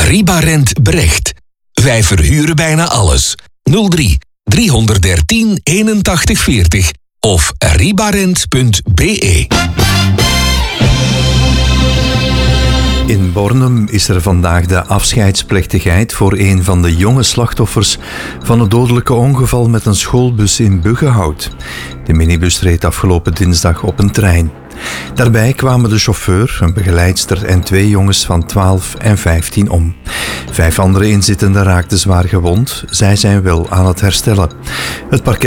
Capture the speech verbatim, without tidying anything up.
Ribarent Brecht. Wij verhuren bijna alles. nul drie driehonderddertien eenentachtig veertig of ribarent punt b e. In Bornem is er vandaag de afscheidsplechtigheid voor een van de jonge slachtoffers van het dodelijke ongeval met een schoolbus in Buggenhout. De minibus reed afgelopen dinsdag op een trein. Daarbij kwamen de chauffeur, een begeleidster en twee jongens van twaalf en vijftien om. Vijf andere inzittenden raakten zwaar gewond. Zij zijn wel aan het herstellen. Het parket